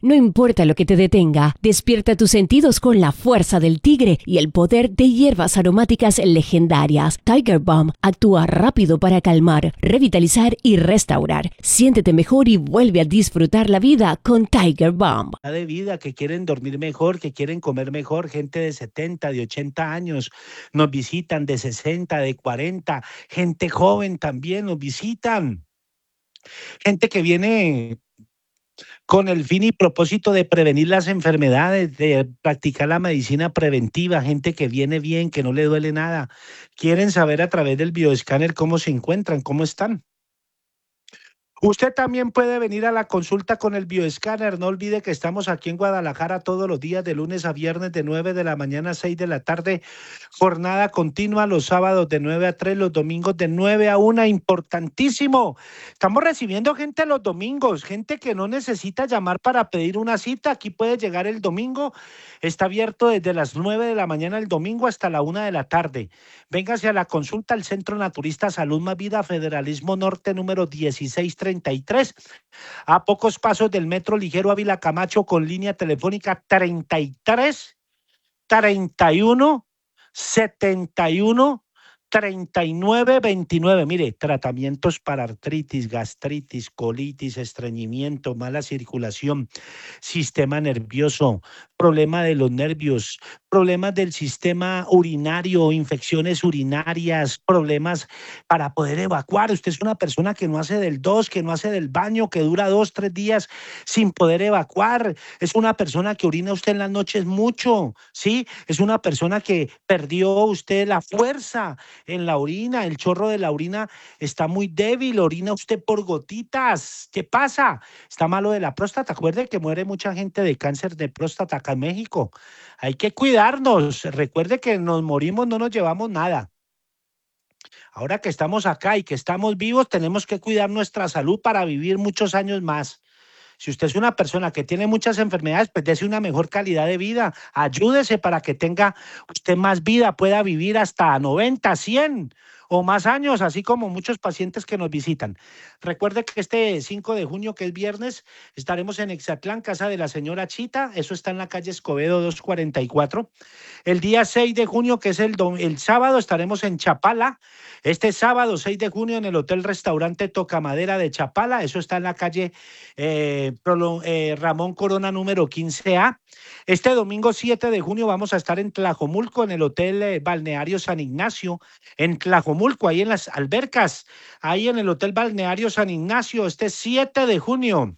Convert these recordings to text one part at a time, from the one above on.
No importa lo que te detenga, despierta tus sentidos con la fuerza del tigre y el poder de hierbas aromáticas legendarias. Tiger Balm actúa rápido para calmar, revitalizar y restaurar. Siéntete mejor y vuelve a disfrutar la vida con Tiger Balm. De vida, que quieren dormir mejor, que quieren comer mejor, gente de 70, de 80 años, nos visitan de 60, de 40, gente joven también nos visitan, gente que viene con el fin y propósito de prevenir las enfermedades, de practicar la medicina preventiva, gente que viene bien, que no le duele nada, quieren saber a través del bioescáner cómo se encuentran, cómo están. Usted también puede venir a la consulta con el bioescáner. No olvide que estamos aquí en Guadalajara todos los días, de lunes a viernes, de 9 de la mañana a 6 de la tarde. Jornada continua los sábados de 9 a 3, los domingos de 9 a 1. Importantísimo. Estamos recibiendo gente los domingos, gente que no necesita llamar para pedir una cita. Aquí puede llegar el domingo. Está abierto desde las 9 de la mañana el domingo hasta la 1 de la tarde. Véngase a la consulta al Centro Naturista Salud Más Vida, Federalismo Norte, número 1633, a pocos pasos del Metro Ligero Ávila Camacho, con línea telefónica 33 31 71 39 29. Mire, tratamientos para artritis, gastritis, colitis, estreñimiento, mala circulación, sistema nervioso, problema de los nervios, problemas del sistema urinario, infecciones urinarias, problemas para poder evacuar. Usted es una persona que no hace del 2, que no hace del baño, que dura 2, 3 días sin poder evacuar. Es una persona que orina usted en las noches mucho, ¿sí? Es una persona que perdió usted la fuerza en la orina, el chorro de la orina está muy débil, orina usted por gotitas. ¿Qué pasa? Está malo de la próstata. Acuerde que muere mucha gente de cáncer de próstata acá en México. Hay que cuidarnos. Recuerde que nos morimos, no nos llevamos nada. Ahora que estamos acá y que estamos vivos, tenemos que cuidar nuestra salud para vivir muchos años más. Si usted es una persona que tiene muchas enfermedades, pues dése una mejor calidad de vida. Ayúdese para que tenga usted más vida, pueda vivir hasta 90, 100 o más años, así como muchos pacientes que nos visitan. Recuerde que este 5 de junio, que es viernes, estaremos en Exatlán, casa de la señora Chita. Eso está en la calle Escobedo 244. El día 6 de junio, que es el sábado, estaremos en Chapala. Este sábado, 6 de junio, en el Hotel Restaurante Tocamadera de Chapala. Eso está en la calle Ramón Corona número 15A. Este domingo 7 de junio vamos a estar en Tlajomulco, en el Hotel Balneario San Ignacio, en Tlajomulco, ahí en las albercas, ahí en el Hotel Balneario San Ignacio, este 7 de junio.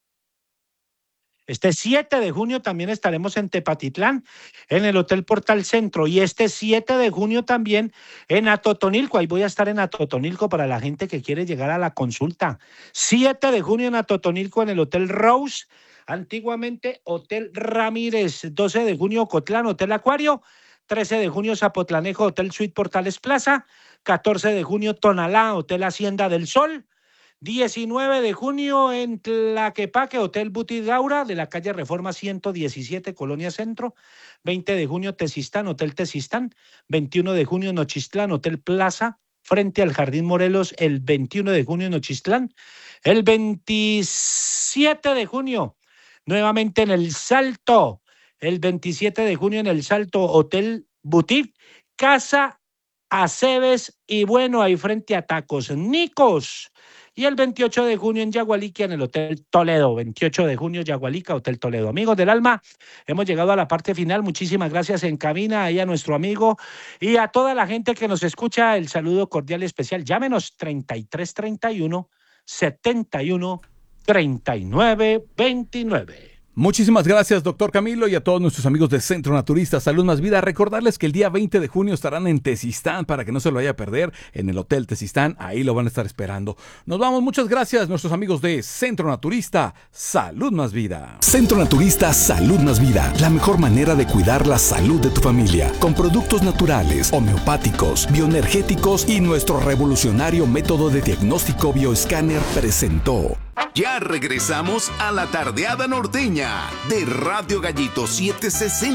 Este 7 de junio también estaremos en Tepatitlán, en el Hotel Portal Centro, y este 7 de junio también en Atotonilco. Ahí voy a estar en Atotonilco para la gente que quiere llegar a la consulta. 7 de junio en Atotonilco, en el Hotel Rose, antiguamente Hotel Ramírez. 12 de junio Ocotlán, Hotel Acuario. 13 de junio Zapotlanejo, Hotel Suite Portales Plaza. 14 de junio Tonalá, Hotel Hacienda del Sol. 19 de junio en Tlaquepaque, Hotel Butigaura, de la calle Reforma 117, Colonia Centro. 20 de junio Tezistán, Hotel Tezistán. 21 de junio Nochistlán, Hotel Plaza, frente al Jardín Morelos, el 21 de junio en Nochistlán. El 27 de junio, nuevamente en El Salto. El 27 de junio en El Salto, Hotel Boutique, Casa Aceves, y bueno, ahí frente a Tacos Nicos. Y el 28 de junio en Yagualica, en el Hotel Toledo. 28 de junio, Yagualica, Hotel Toledo. Amigos del alma, hemos llegado a la parte final. Muchísimas gracias en cabina, ahí a nuestro amigo y a toda la gente que nos escucha. El saludo cordial y especial. Llámenos 3331 71 39 29. Muchísimas gracias, doctor Camilo, y a todos nuestros amigos de Centro Naturista Salud Más Vida. Recordarles que el día 20 de junio estarán en Tezistán, para que no se lo vaya a perder, en el Hotel Tezistán. Ahí lo van a estar esperando. Nos vamos, muchas gracias, nuestros amigos de Centro Naturista Salud Más Vida. Centro Naturista Salud Más Vida, la mejor manera de cuidar la salud de tu familia, con productos naturales, homeopáticos, bioenergéticos y nuestro revolucionario método de diagnóstico bioescáner presentó. Ya regresamos a la tardeada norteña de Radio Gallito 760.